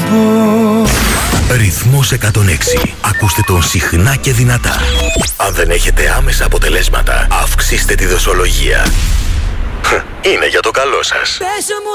αγαπώ. Ρυθμός 106. Ακούστε τον συχνά και δυνατά. Αν δεν έχετε άμεσα αποτελέσματα, αυξήστε τη δοσολογία. Είναι για το καλό σας.